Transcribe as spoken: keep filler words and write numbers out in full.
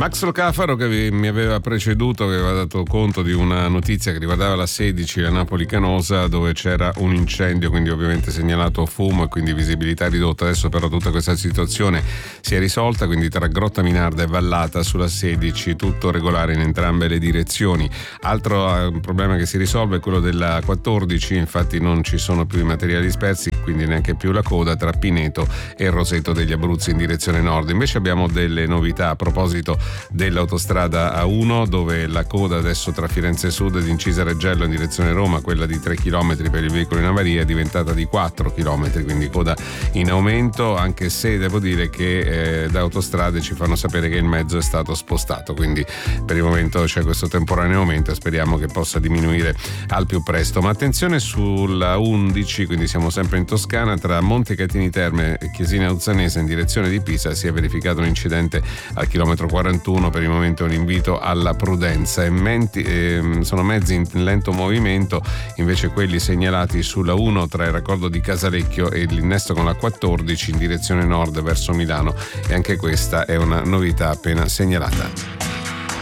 Max Locafaro, che mi aveva preceduto, che aveva dato conto di una notizia che riguardava la sedici, la Napoli Canosa, dove c'era un incendio, quindi ovviamente segnalato fumo e quindi visibilità ridotta. Adesso però tutta questa situazione si è risolta, quindi tra Grotta Minarda e Vallata sulla sedici tutto regolare in entrambe le direzioni. Altro problema che si risolve è quello della quattordici, infatti non ci sono più i materiali dispersi, quindi neanche più la coda tra Pineto e Roseto degli Abruzzi in direzione nord. Invece abbiamo delle novità a proposito dell'autostrada A uno, dove la coda adesso tra Firenze Sud ed Incisa Reggello in direzione Roma, quella di tre chilometri per il veicolo in avaria, è diventata di quattro chilometri, quindi coda in aumento, anche se devo dire che eh, da Autostrade ci fanno sapere che il mezzo è stato spostato, quindi per il momento c'è questo temporaneo aumento e speriamo che possa diminuire al più presto. Ma attenzione sulla undici, quindi siamo sempre in Toscana, tra Monte Catini Terme e Chiesina Uzzanese in direzione di Pisa si è verificato un incidente al chilometro quarantuno. Per il momento un invito alla prudenza, e menti, eh, sono mezzi in lento movimento invece quelli segnalati sulla uno tra il raccordo di Casalecchio e l'innesto con la quattordici in direzione nord verso Milano, e anche questa è una novità appena segnalata.